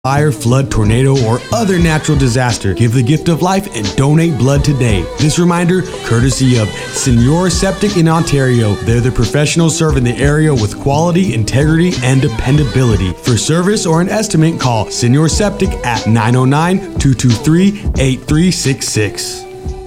Fire, flood, tornado, or other natural disaster. Give the gift of life and donate blood today. This reminder, courtesy of Senior Septic in Ontario. They're the professionals serving the area with quality, integrity, and dependability. For service or an estimate, call Senior Septic at 909-223-8366.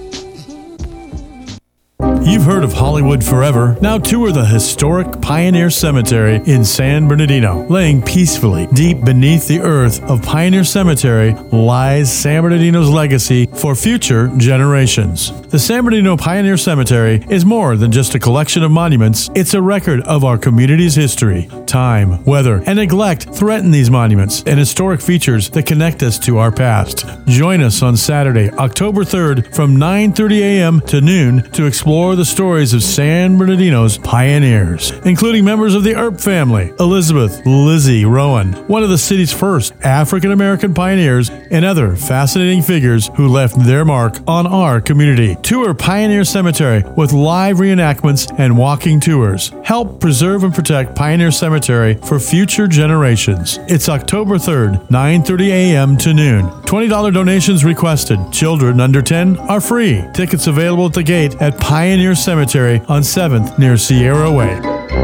You've heard of Hollywood Forever. Now tour the historic Pioneer Cemetery in San Bernardino. Laying peacefully deep beneath the earth of Pioneer Cemetery lies San Bernardino's legacy for future generations. The San Bernardino Pioneer Cemetery is more than just a collection of monuments. It's a record of our community's history. Time, weather, and neglect threaten these monuments and historic features that connect us to our past. Join us on Saturday, October 3rd from 9:30 a.m. to noon to explore the stories of San Bernardino's pioneers, including members of the Earp family, Elizabeth Lizzie Rowan, one of the city's first African-American pioneers, and other fascinating figures who left their mark on our community. Tour Pioneer Cemetery with live reenactments and walking tours. Help preserve and protect Pioneer Cemetery for future generations. It's October 3rd, 9:30 a.m. to noon. $20 donations requested. Children under 10 are free. Tickets available at the gate at Pioneer Cemetery on 7th near Sierra Way.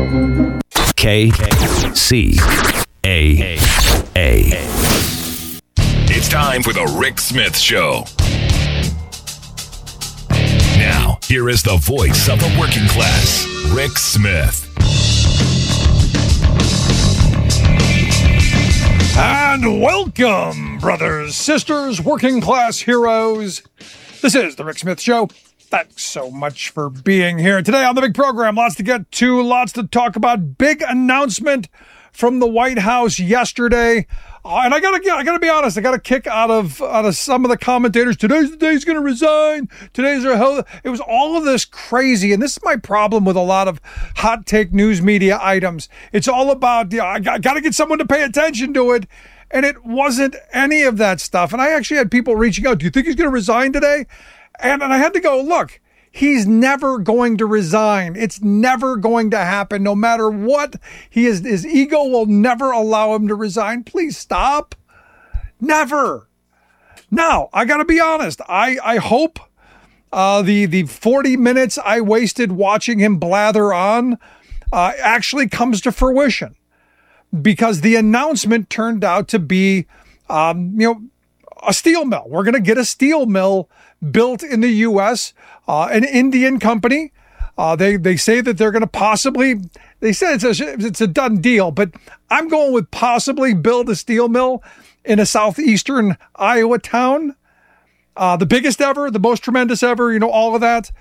KCAA. It's time for the Rick Smith Show. Now, here is the voice of the working class, Rick Smith. And welcome, brothers, sisters, working class heroes. This is the Rick Smith Show. Thanks so much for being here today on the big program. Lots to get to, lots to talk about. Big announcement from the White House yesterday. And I gotta be honest, I got a kick out of some of the commentators. Today's the day he's gonna resign. Today's our hell. It was all of this crazy, and this is my problem with a lot of hot take news media items. It's all about, I gotta get someone to pay attention to it. And it wasn't any of that stuff. And I actually had people reaching out. Do you think he's gonna resign today? And I had to go, look, he's never going to resign. It's never going to happen. No matter what, his ego will never allow him to resign. Please stop. Never. Now, I got to be honest. I hope the 40 minutes I wasted watching him blather on actually comes to fruition. Because the announcement turned out to be, a steel mill. We're going to get a steel mill built in the U.S., an Indian company. They say that they're going to possibly, they said it's a done deal, but I'm going with possibly build a steel mill in a southeastern Iowa town. The biggest ever, the most tremendous ever, all of that.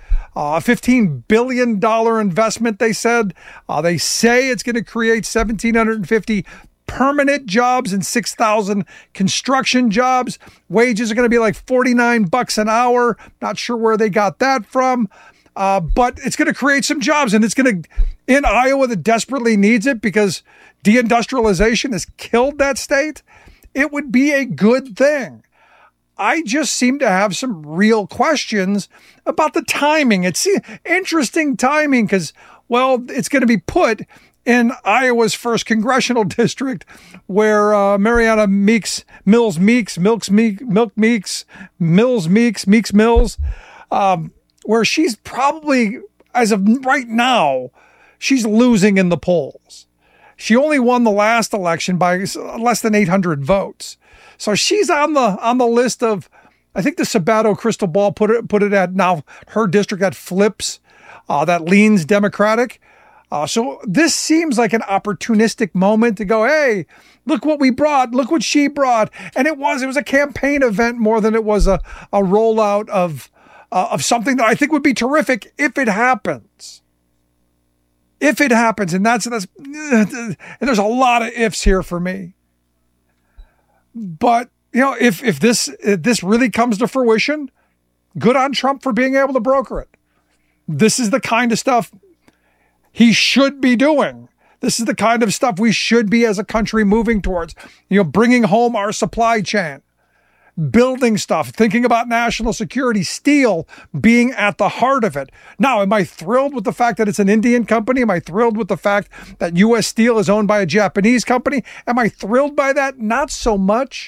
$15 billion investment, they said. They say it's going to create 1,750 permanent jobs and 6,000 construction jobs. Wages are going to be like $49 an hour. Not sure where they got that from, but it's going to create some jobs, and it's going to, in Iowa that desperately needs it because deindustrialization has killed that state. It would be a good thing. I just seem to have some real questions about the timing. It's interesting timing because, well, it's going to be put in Iowa's first congressional district where Mariana Mills, where she's probably, as of right now, she's losing in the polls. She only won the last election by less than 800 votes. So she's on the list of, I think the Sabato crystal ball put it at now her district that flips, that leans Democratic. So this seems like an opportunistic moment to go, hey, look what we brought. Look what she brought. And it was a campaign event more than it was a rollout of something that I think would be terrific if it happens. If it happens. And that's and there's a lot of ifs here for me. But, if this really comes to fruition, good on Trump for being able to broker it. This is the kind of stuff he should be doing. This is the kind of stuff we should be as a country moving towards, bringing home our supply chain, building stuff, thinking about national security, steel being at the heart of it. Now, am I thrilled with the fact that it's an Indian company? Am I thrilled with the fact that U.S. Steel is owned by a Japanese company? Am I thrilled by that? Not so much.